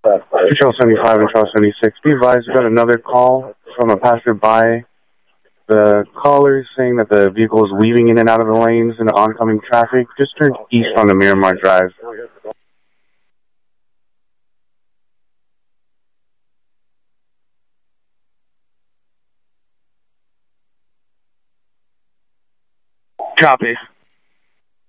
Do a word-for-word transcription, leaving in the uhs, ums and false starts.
Control seventy-five and Control seventy-six. Be advised, we got another call from a passerby. The caller is saying that the vehicle is weaving in and out of the lanes in the oncoming traffic. Just turned east on the Miramar Drive. Copy.